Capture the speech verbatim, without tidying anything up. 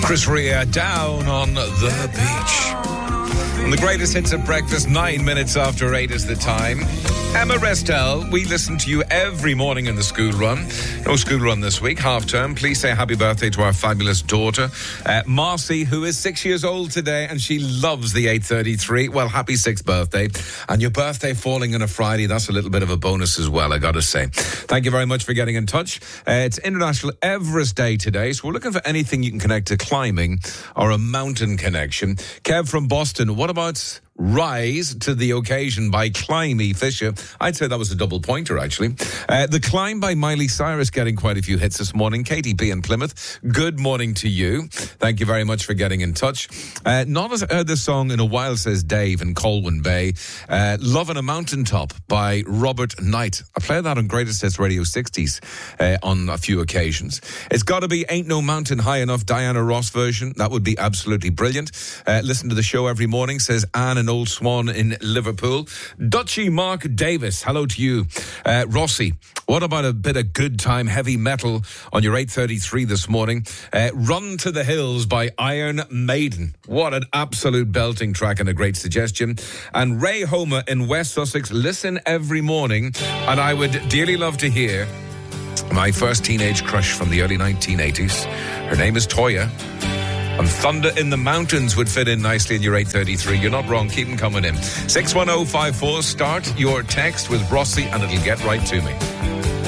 Chris Rea, Down on the Beach. And the greatest hits at breakfast, nine minutes after eight is the time. Emma Restel, we listen to you every morning in the school run. No school run this week, half term. Please say happy birthday to our fabulous daughter, uh, Marcy, who is six years old today, and she loves the eight thirty-three. Well, happy sixth birthday. And your birthday falling on a Friday, that's a little bit of a bonus as well, I gotta say. Thank you very much for getting in touch. Uh, it's International Everest Day today, so we're looking for anything you can connect to climbing or a mountain connection. Kev from Boston, what about Rise to the Occasion by Climby Fisher? I'd say that was a double pointer, actually. Uh, the Climb by Miley Cyrus getting quite a few hits this morning. Katie P in Plymouth, good morning to you. Thank you very much for getting in touch. Uh, not as heard this song in a while, says Dave in Colwyn Bay. Uh, Love on a Mountaintop by Robert Knight. I played that on Greatest Hits Radio sixties uh, on a few occasions. It's got to be Ain't No Mountain High Enough, Diana Ross version. That would be absolutely brilliant. Uh, listen to the show every morning, says Anne in Old Swan in Liverpool. Dutchy Mark Davis, hello to you. Uh, Rossi, what about a bit of good time heavy metal on your eight thirty-three this morning? Uh, Run to the Hills by Iron Maiden. What an absolute belting track and a great suggestion. And Ray Homer in West Sussex, listen every morning, and I would dearly love to hear my first teenage crush from the early nineteen eighties. Her name is Toya. And Thunder in the Mountains would fit in nicely in your eight thirty-three. You're not wrong. Keep them coming in. six one oh five four. Start your text with Rossi and it'll get right to me.